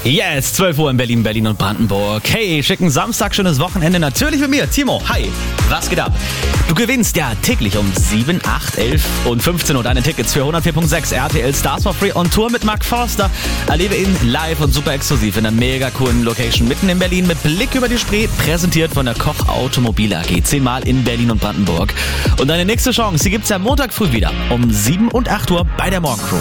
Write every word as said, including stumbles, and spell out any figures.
Yes, zwölf Uhr in Berlin, Berlin und Brandenburg. Hey, schicken Samstag, schönes Wochenende. Natürlich mit mir, Timo. Hi, was geht ab? Du gewinnst ja täglich um sieben, acht, elf und fünfzehn Uhr deine Tickets für hundertvier Komma sechs R T L Stars for Free on Tour mit Mark Forster. Erlebe ihn live und super exklusiv in einer mega coolen Location mitten in Berlin mit Blick über die Spree, präsentiert von der Koch Automobil A G. Zehnmal in Berlin und Brandenburg. Und deine nächste Chance, die gibt's ja Montag früh wieder um sieben und acht Uhr bei der Morgencrew.